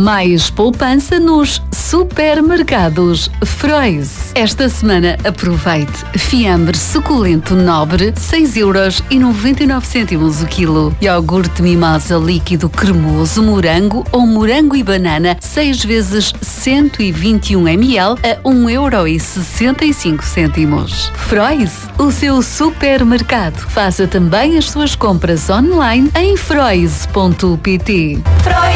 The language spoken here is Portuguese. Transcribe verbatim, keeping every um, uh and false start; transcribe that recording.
Mais poupança nos supermercados Frois. Esta semana aproveite fiambre suculento nobre, seis euros e noventa e nove cêntimos o quilo. Iogurte mimosa líquido cremoso morango ou morango e banana, seis vezes cento e vinte e um mililitros a um euro e sessenta e cinco cêntimos. Frois, o seu supermercado. Faça também as suas compras online em frois ponto pt. Frois.